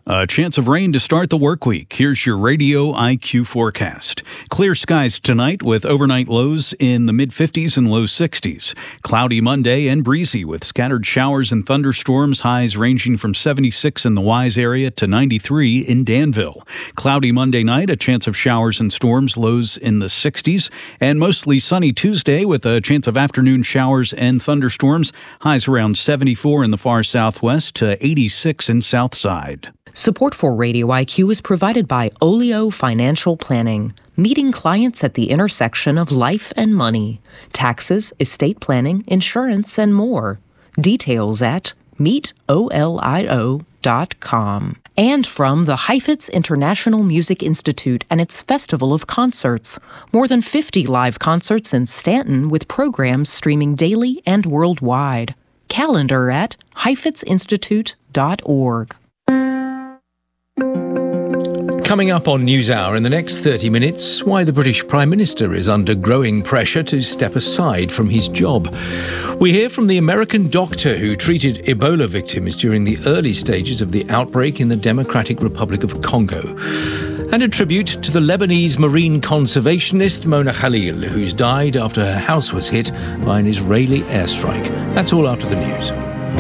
A chance of rain to start the work week. Here's your Radio IQ forecast. Clear skies tonight with overnight lows in the mid-50s and low 60s. Cloudy Monday and breezy with scattered showers and thunderstorms, highs ranging from 76 in the Wise area to 93 in Danville. Cloudy Monday night, a chance of showers and storms, lows in the 60s. And mostly sunny Tuesday with a chance of afternoon showers and thunderstorms, highs around 74 in the far southwest to 86 in Southside. Support for Radio IQ is provided by Olio Financial Planning, meeting clients at the intersection of life and money, taxes, estate planning, insurance, and more. Details at meetolio.com. And from the Heifetz International Music Institute and its Festival of Concerts. More than 50 live concerts in Stanton with programs streaming daily and worldwide. Calendar at heifetzinstitute.org. Coming up on NewsHour in the next 30 minutes, why the British Prime Minister is under growing pressure to step aside from his job. We hear from the American doctor who treated Ebola victims during the early stages of the outbreak in the Democratic Republic of Congo. And a tribute to the Lebanese marine conservationist Mona Khalil, who's died after her house was hit by an Israeli airstrike. That's all after the news.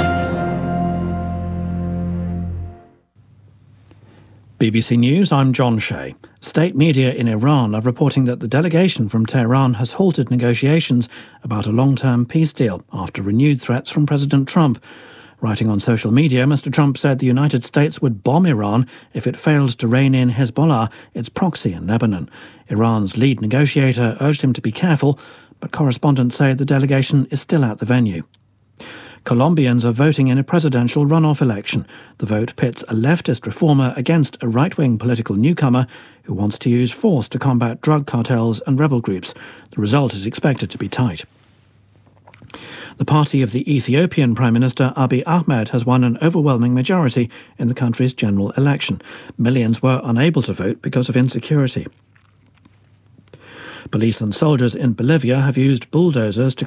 BBC News, I'm John Shea. State media in Iran are reporting that the delegation from Tehran has halted negotiations about a long-term peace deal after renewed threats from President Trump. Writing on social media, Mr. Trump said the United States would bomb Iran if it failed to rein in Hezbollah, its proxy in Lebanon. Iran's lead negotiator urged him to be careful, but correspondents say the delegation is still at the venue. Colombians are voting in a presidential runoff election. The vote pits a leftist reformer against a right-wing political newcomer who wants to use force to combat drug cartels and rebel groups. The result is expected to be tight. The party of the Ethiopian Prime Minister Abiy Ahmed has won an overwhelming majority in the country's general election. Millions were unable to vote because of insecurity. Police and soldiers in Bolivia have used bulldozers to